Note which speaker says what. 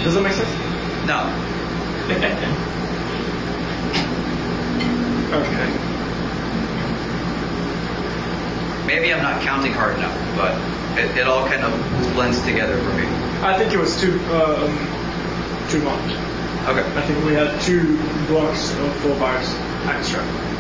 Speaker 1: Does that make sense?
Speaker 2: No.
Speaker 1: Okay.
Speaker 2: Maybe I'm not counting hard enough, but it all kind of blends together for me.
Speaker 1: I think it was too much.
Speaker 2: Okay.
Speaker 1: I think we had 2 blocks of 4 bars extra.